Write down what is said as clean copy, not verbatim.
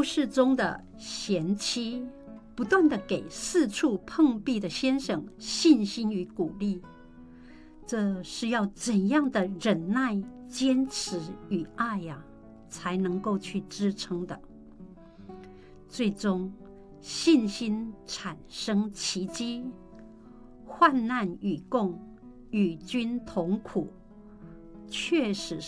故事中的贤妻不断地给四处碰壁的先生信心与鼓励，这是要怎样的忍耐、坚持与爱呀，才能够去支撑的。最终，信心产生奇迹，患难与共，与君同苦，确实